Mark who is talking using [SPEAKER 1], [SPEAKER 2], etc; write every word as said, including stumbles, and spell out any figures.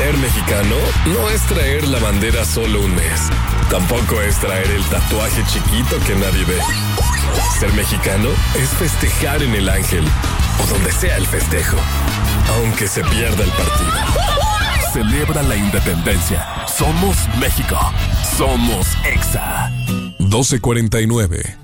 [SPEAKER 1] Ser mexicano no es traer la bandera solo un mes. Tampoco es traer el tatuaje chiquito que nadie ve. Ser mexicano es festejar en el Ángel o donde sea el festejo, aunque se pierda el partido.
[SPEAKER 2] Celebra la independencia. Somos México. Somos Exa.
[SPEAKER 1] doce cuarenta y nueve